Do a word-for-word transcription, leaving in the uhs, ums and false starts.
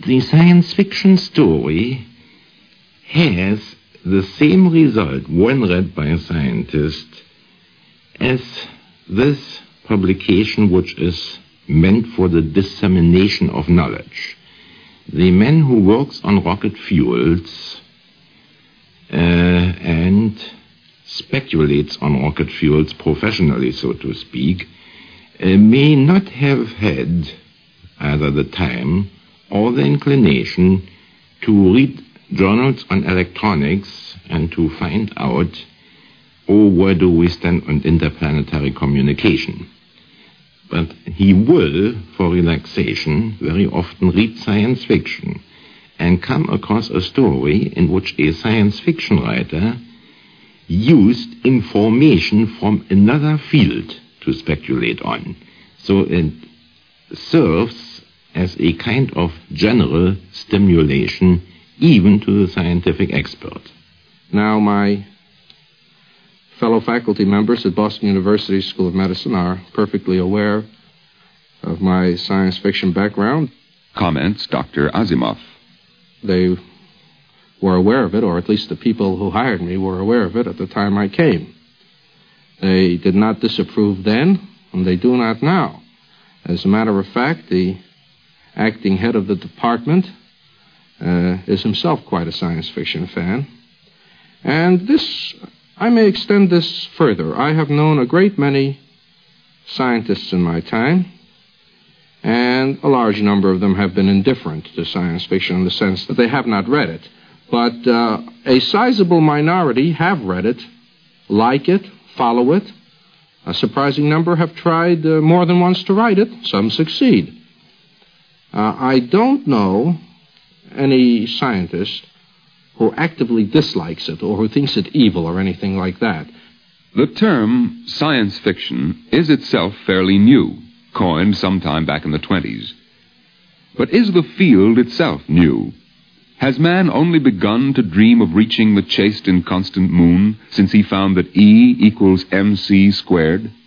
the science fiction story has the same result when read by a scientist as this publication, which is meant for the dissemination of knowledge. The man who works on rocket fuels uh, and speculates on rocket fuels professionally, so to speak, uh, may not have had either the time or the inclination to read journals on electronics and to find out, oh, where do we stand on interplanetary communication. But he will, for relaxation, very often read science fiction and come across a story in which a science fiction writer used information from another field to speculate on. So it serves as a kind of general stimulation even to the scientific expert. Now, my fellow faculty members at Boston University School of Medicine are perfectly aware of my science fiction background. Comments Doctor Asimov. They were aware of it, or at least the people who hired me were aware of it at the time I came. They did not disapprove then, and they do not now. As a matter of fact, the acting head of the department uh, is himself quite a science fiction fan. And this, I may extend this further. I have known a great many scientists in my time, and a large number of them have been indifferent to science fiction in the sense that they have not read it. But uh, a sizable minority have read it, like it, follow it. A surprising number have tried uh, more than once to write it. Some succeed. Uh, I don't know any scientist who actively dislikes it or who thinks it evil or anything like that. The term science fiction is itself fairly new, coined sometime back in the twenties. But is the field itself new? Has man only begun to dream of reaching the chaste and constant moon since he found that E equals mc squared?